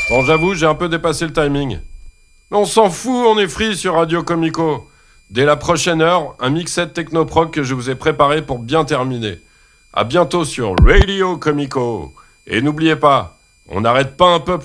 Bon, j'avoue, j'ai un peu dépassé le timing. Mais on s'en fout, on est free sur Radio Comico. Dès la prochaine heure, un mix-set technoprog que je vous ai préparé pour bien terminer. À bientôt sur Radio Comico. Et n'oubliez pas, on n'arrête pas un peuple